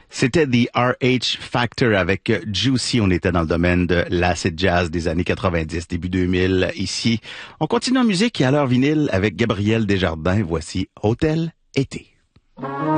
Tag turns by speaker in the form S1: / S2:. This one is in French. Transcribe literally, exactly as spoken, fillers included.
S1: C'était The R H Factor avec Juicy. On était dans le domaine de l'acid jazz des années quatre-vingt-dix, début deux mille ici. On continue en musique et à l'heure vinyle avec Gabriel Desjardins. Voici Hôtel Été.